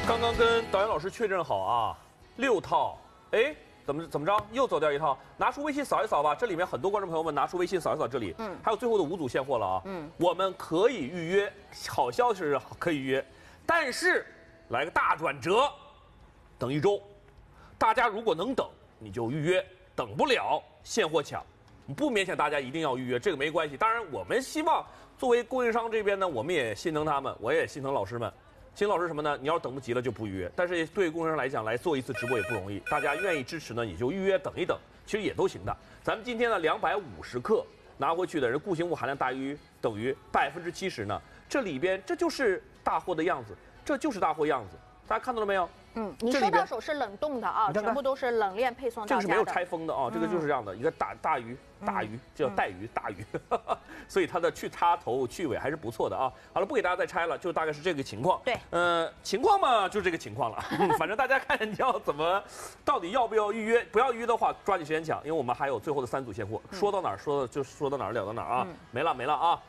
刚刚跟导演老师确认好啊，6套，哎，怎么着？又走掉一套，拿出微信扫一扫吧。这里面很多观众朋友们拿出微信扫一扫这里，还有最后的5组现货了啊，我们可以预约，好消息是可以预约，但是来个大转折，等1周，大家如果能等，你就预约，等不了现货抢。 不勉强大家一定要预约，这个没关系。当然，我们希望作为供应商这边呢，我们也心疼他们，我也心疼老师们。心疼老师什么呢？你要是等不及了就不预约。但是对供应商来讲，来做一次直播也不容易。大家愿意支持呢，你就预约等一等，其实也都行的。咱们今天呢，250克拿回去的人固形物含量大于等于70%呢，这里边这就是大货的样子，这就是大货样子。大家看到了没有？ 你收到手是冷冻的啊，全部都是冷链配送到家的。 这个是没有拆封的啊，这个就是这样的一个大鱼，这叫带鱼大鱼，所以它的去插头去尾还是不错的啊。好了，不给大家再拆了，就大概是这个情况。 对， 情况嘛就这个情况了，反正大家看你要怎么，到底要不要预约？不要预约的话，抓紧时间抢，因为我们还有最后的3组现货。说到哪儿说到哪儿了到哪儿啊，没了啊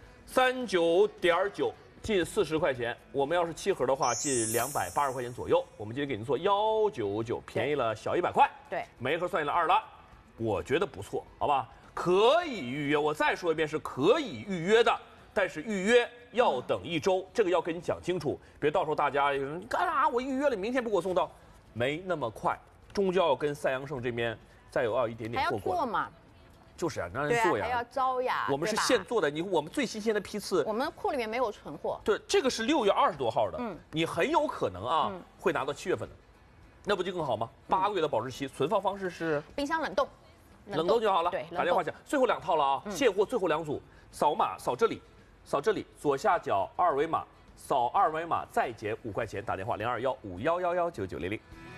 ，39.9。 近40块钱，我们要是7盒的话，近280块钱左右。我们今天给您做199，便宜了小100块。 对， 每一盒算下来2了，我觉得不错，好吧？可以预约，我再说一遍是可以预约的，但是预约要等1周，这个要跟你讲清楚，别到时候大家你干啥？我预约了，明天不给我送到，没那么快，终究要跟赛阳盛这边再要一点点过关。 还要做嘛？ 就是啊，让人做呀， 还要招呀。 我们是现做的，我们最新鲜的批次， 我们库里面没有存货。 对，这个是6月20多号的，你很有可能啊会拿到7月份的，那不就更好吗？8个月的保质期，存放方式是冰箱冷冻， 冷冻就好了。 对， 打电话讲，最后2套了啊，现货最后2组，扫码扫这里，扫这里左下角2维码，扫2维码再减5块钱，打电话021511199900。